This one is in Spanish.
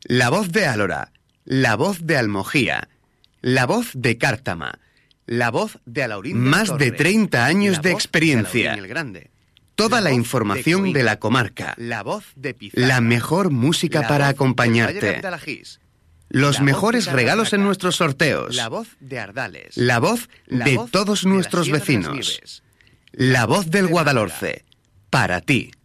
La voz de Álora, la voz de Almojía, la voz de Cártama, la voz de Alaurín del Más Torre, de 30 años la de voz experiencia. Alaurín el Grande, Toda la voz información Coín, de la comarca. la voz de Pizarra, La mejor música la para voz del acompañarte. Valle de Alajís, Los la voz mejores de regalos en Carratraca, nuestros sorteos. la voz de Ardales, La voz la de voz todos de la nuestros Sierra de las vecinos. Nieves, La voz del de Guadalhorce. Para ti.